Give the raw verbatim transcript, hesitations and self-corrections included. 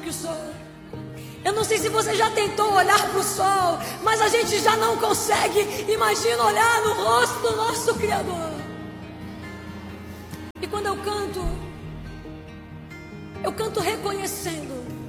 que o sol. Eu não sei se você já tentou olhar para o sol, mas a gente já não consegue. Imagina olhar no rosto do nosso Criador. E quando eu canto, eu canto reconhecendo